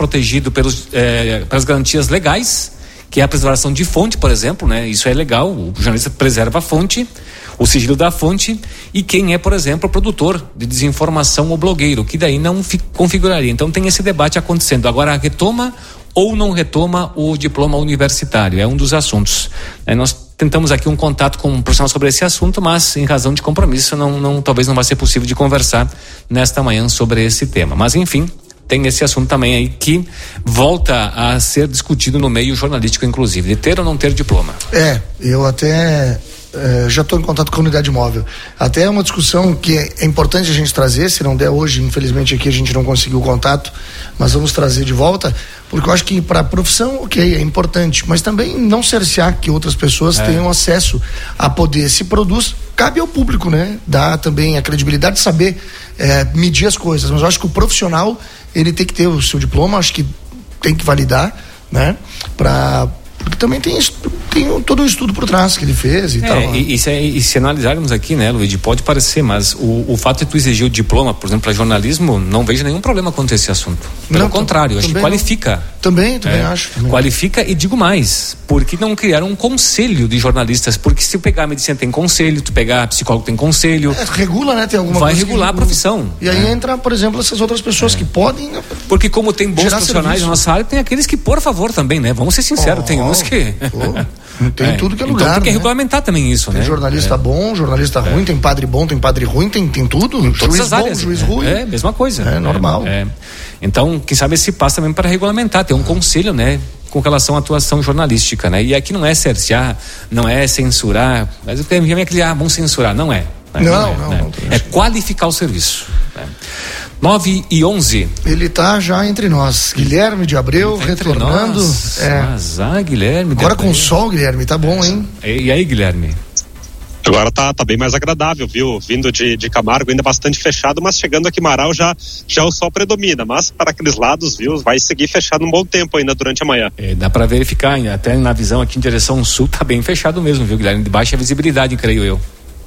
protegido pelas garantias legais, que é a preservação de fonte, por exemplo, né? Isso é legal, o jornalista preserva a fonte, o sigilo da fonte, e quem é, por exemplo, o produtor de desinformação ou blogueiro, que daí não configuraria. Então tem esse debate acontecendo. Agora, retoma ou não retoma o diploma universitário? É um dos assuntos. Nós tentamos aqui um contato com um profissional sobre esse assunto, mas em razão de compromisso, talvez não vai ser possível de conversar nesta manhã sobre esse tema. Mas enfim, tem esse assunto também aí que volta a ser discutido no meio jornalístico, inclusive, de ter ou não ter diploma. Eu até já estou em contato com a unidade móvel. Até é uma discussão que é importante a gente trazer, se não der hoje, infelizmente aqui a gente não conseguiu o contato, mas vamos trazer de volta, porque eu acho que para a profissão, ok, é importante, mas também não cercear que outras pessoas tenham acesso a poder. Se produz, cabe ao público, né? Dá também a credibilidade de saber medir as coisas, mas eu acho que o profissional, ele tem que ter o seu diploma, acho que tem que validar, né? Porque também tem todo um estudo por trás que ele fez e tal. E se analisarmos aqui, né, Luiz, pode parecer, mas o fato de tu exigir o diploma, por exemplo, para jornalismo, não vejo nenhum problema quanto a esse assunto. Pelo contrário, acho que qualifica. Também acho. Qualifica, e digo mais, porque não criaram um conselho de jornalistas? Porque se tu pegar a medicina tem conselho, tu pegar psicólogo tem conselho. Regula, né? Tem alguma vai coisa regular a profissão. E aí entra, por exemplo, essas outras pessoas que podem. Porque como tem bons profissionais na nossa área, tem aqueles que, por favor, também, né? Vamos ser sinceros, tem uns que... Não tem tudo que é lugar. Então tem que regulamentar também isso, tem, né? Tem jornalista bom, jornalista ruim, tem padre bom, tem padre ruim, tem tudo. Em todas as áreas. Juiz ruim. Mesma coisa. É normal. Então, quem sabe esse passo também para regulamentar, ter um conselho, né? Com relação à atuação jornalística, né? E aqui não é cercear, não é censurar, mas eu tenho aquele, vamos censurar, não é. Não. É qualificar o serviço. 9:11. Ele tá já entre nós. Guilherme de Abreu, retornando. Guilherme. Agora com sol, Guilherme, tá bom, hein? E aí, Guilherme? Agora tá bem mais agradável, viu? Vindo de Camargo, ainda bastante fechado, mas chegando aqui em Marau já o sol predomina, mas para aqueles lados, viu? Vai seguir fechado um bom tempo ainda durante a manhã. Dá para verificar, até na visão aqui em direção sul tá bem fechado mesmo, viu, Guilherme? De baixa visibilidade, creio eu.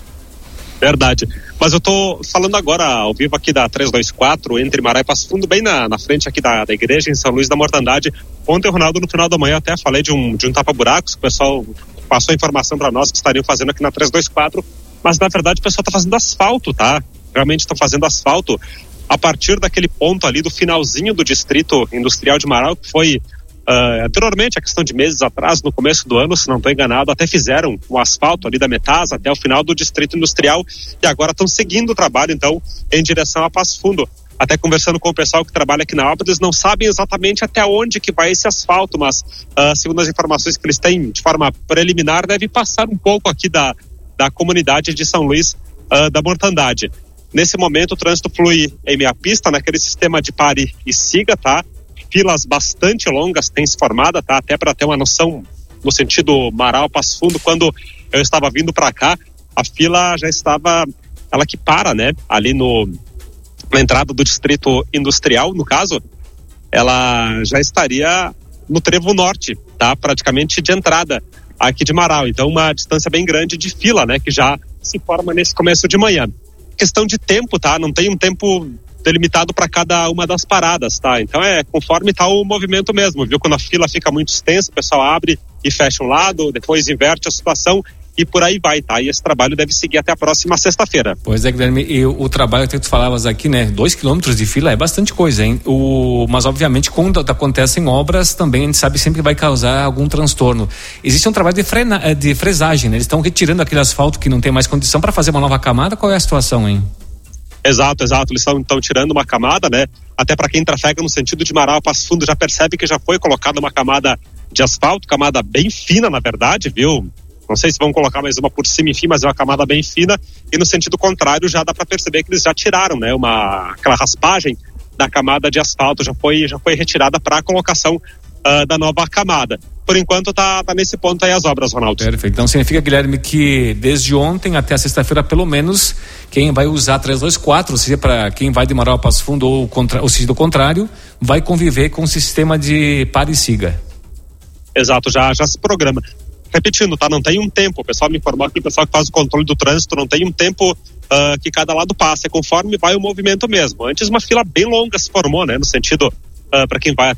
Verdade, mas eu tô falando agora ao vivo aqui da 324, entre Marau e Passo Fundo, bem na frente aqui da igreja em São Luís da Mortandade. Ontem, Ronaldo, no final da manhã até falei de um tapa-buracos, que o pessoal passou a informação para nós que estariam fazendo aqui na 324, mas na verdade o pessoal tá fazendo asfalto, tá? Realmente estão fazendo asfalto a partir daquele ponto ali do finalzinho do distrito industrial de Marau, que foi anteriormente, a questão de meses atrás, no começo do ano, se não estou enganado, até fizeram o asfalto ali da Metasa até o final do distrito industrial, e agora estão seguindo o trabalho, então, em direção a Passo Fundo. Até conversando com o pessoal que trabalha aqui na obra, eles não sabem exatamente até onde que vai esse asfalto, mas segundo as informações que eles têm de forma preliminar, deve passar um pouco aqui da comunidade de São Luís da Mortandade. Nesse momento o trânsito flui em meia pista, naquele sistema de pare e siga, tá? Filas bastante longas têm se formado, tá? Até para ter uma noção no sentido Marau, Passo Fundo, quando eu estava vindo para cá, a fila já estava, ela que para, né? Ali na entrada do distrito industrial, no caso, ela já estaria no trevo norte, tá? Praticamente de entrada aqui de Marau. Então, uma distância bem grande de fila, né? Que já se forma nesse começo de manhã. Questão de tempo, tá? Não tem um tempo delimitado para cada uma das paradas, tá? Então conforme tá o movimento mesmo, viu? Quando a fila fica muito extensa, o pessoal abre e fecha um lado, depois inverte a situação e por aí vai, tá? E esse trabalho deve seguir até a próxima sexta-feira. Pois é, Guilherme, e o trabalho que tu falavas aqui, né? 2 quilômetros de fila é bastante coisa, hein? Mas obviamente quando acontecem obras também a gente sabe sempre que vai causar algum transtorno. Existe um trabalho de fresagem, né? Eles estão retirando aquele asfalto que não tem mais condição para fazer uma nova camada. Qual é a situação, hein? Exato, eles estão tirando uma camada, né? Até para quem trafega no sentido de Marau a Passo Fundo já percebe que já foi colocada uma camada de asfalto, camada bem fina na verdade, viu? Não sei se vão colocar mais uma por cima, enfim, mas é uma camada bem fina, e no sentido contrário já dá para perceber que eles já tiraram, né? Aquela raspagem da camada de asfalto já foi retirada para a colocação da nova camada. Por enquanto tá nesse ponto aí as obras, Ronaldo. Perfeito. Então significa, Guilherme, que desde ontem até a sexta-feira, pelo menos, quem vai usar 324, ou seja, para quem vai de Marau a Passo Fundo ou seja, do contrário, vai conviver com o sistema de pare e siga. Exato, já se programa. Repetindo, tá? Não tem um tempo. O pessoal me informou que o pessoal que faz o controle do trânsito não tem um tempo que cada lado passa, é conforme vai o movimento mesmo. Antes uma fila bem longa se formou, né? No sentido, para quem vai